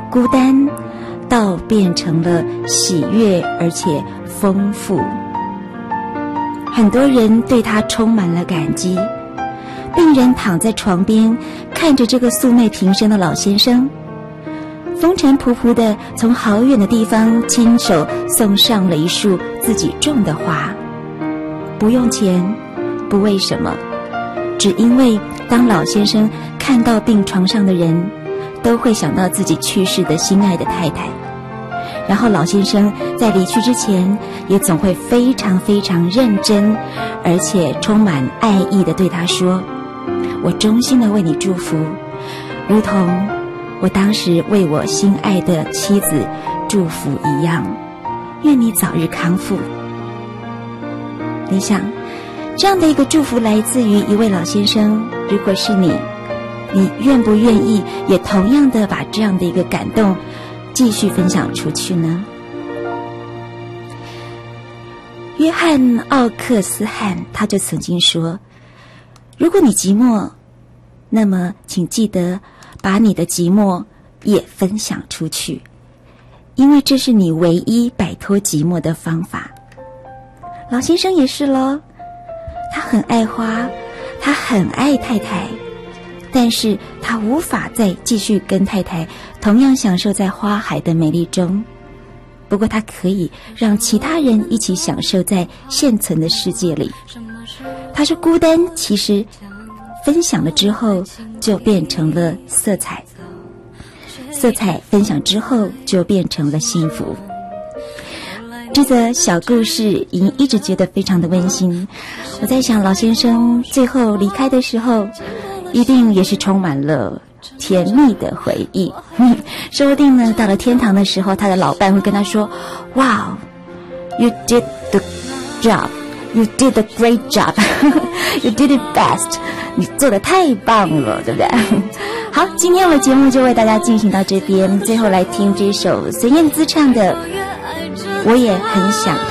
孤单到变成了喜悦而且丰富。很多人对他充满了感激。病人躺在床边，看着这个素昧平生的老先生，风尘仆仆地从好远的地方亲手送上了一束自己种的花，不用钱，不为什么，只因为当老先生看到病床上的人，都会想到自己去世的心爱的太太。然后老先生在离去之前，也总会非常非常认真，而且充满爱意地对他说：我衷心地为你祝福，如同我当时为我心爱的妻子祝福一样，愿你早日康复。你想，这样的一个祝福来自于一位老先生，如果是你愿不愿意也同样的把这样的一个感动继续分享出去呢？约翰·奥克斯汉他就曾经说，如果你寂寞，那么请记得把你的寂寞也分享出去，因为这是你唯一摆脱寂寞的方法。老先生也是咯，他很爱花，他很爱太太，但是他无法再继续跟太太同样享受在花海的美丽中，不过他可以让其他人一起享受在现存的世界里。他说孤单其实分享了之后就变成了色彩，色彩分享之后就变成了幸福。这则小故事一直觉得非常的温馨。我在想，老先生最后离开的时候一定也是充满了甜蜜的回忆。说不定呢，到了天堂的时候，他的老伴会跟他说 Wow, you did the job, you did a great job, you did it best, 你做得太棒了，对不对？好，今天我的节目就为大家进行到这边，最后来听这首孙燕姿唱的我也很想